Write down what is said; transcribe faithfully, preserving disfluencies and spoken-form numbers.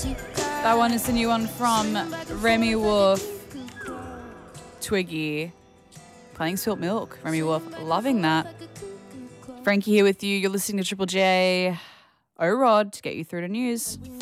That one is the new one from Remy Wolf, Twiggy, playing Spilt Milk. Remy Wolf, loving that. Frankie here with you. You're listening to Triple J. O-Rod to get you through to news.